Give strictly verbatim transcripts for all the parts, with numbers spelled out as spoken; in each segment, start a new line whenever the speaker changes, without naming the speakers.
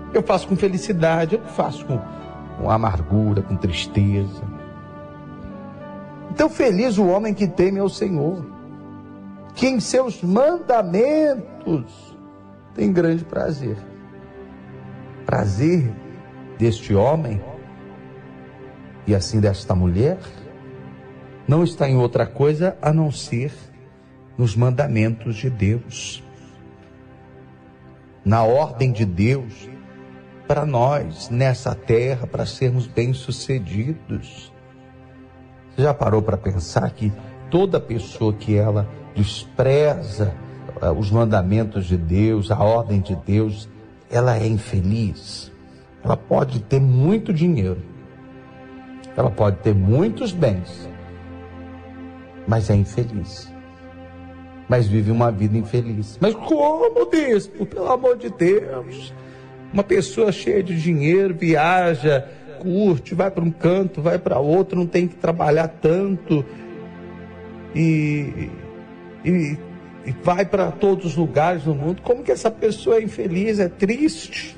Eu faço com felicidade, eu não faço com, com amargura, com tristeza. Então feliz o homem que teme ao Senhor, que em seus mandamentos tem grande prazer. Prazer deste homem e assim desta mulher não está em outra coisa a não ser nos mandamentos de Deus, na ordem de Deus para nós nessa terra, para sermos bem-sucedidos. Você já parou para pensar que toda pessoa que ela despreza os mandamentos de Deus, a ordem de Deus, ela é infeliz? Ela pode ter muito dinheiro, ela pode ter muitos bens, mas é infeliz, mas vive uma vida infeliz. Mas como, bispo? Pelo amor de Deus, uma pessoa cheia de dinheiro, viaja, curte, vai para um canto, vai para outro, não tem que trabalhar tanto, e, e, e vai para todos os lugares do mundo. Como que essa pessoa é infeliz, é triste?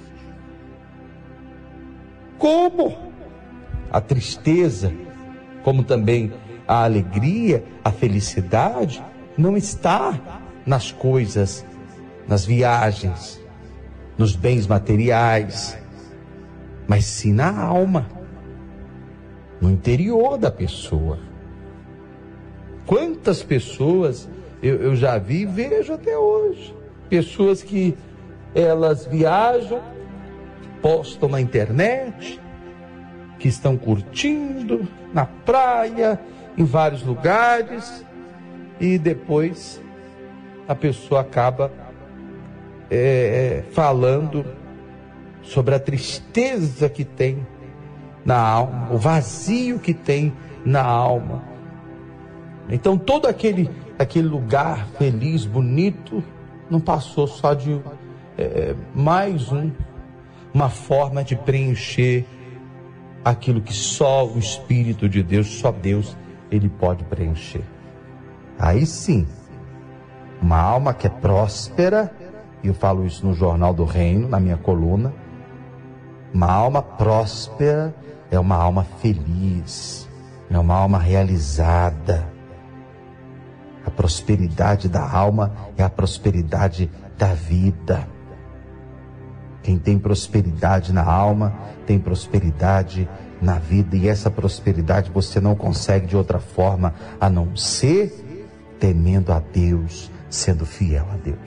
Como? A tristeza, como também a alegria, a felicidade, não está nas coisas, nas viagens, nos bens materiais, mas sim na alma, no interior da pessoa. Quantas pessoas eu, eu já vi e vejo até hoje, pessoas que elas viajam, postam na internet, que estão curtindo na praia, em vários lugares, e depois a pessoa acaba é, falando sobre a tristeza que tem na alma, o vazio que tem na alma. Então todo aquele, aquele lugar feliz, bonito, não passou só de é, mais um, uma forma de preencher aquilo que só o Espírito de Deus, só Deus, Ele pode preencher. Aí sim, uma alma que é próspera, e eu falo isso no Jornal do Reino, na minha coluna, uma alma próspera é uma alma feliz, é uma alma realizada. A prosperidade da alma é a prosperidade da vida. Quem tem prosperidade na alma, tem prosperidade na vida, e essa prosperidade você não consegue de outra forma a não ser temendo a Deus, sendo fiel a Deus.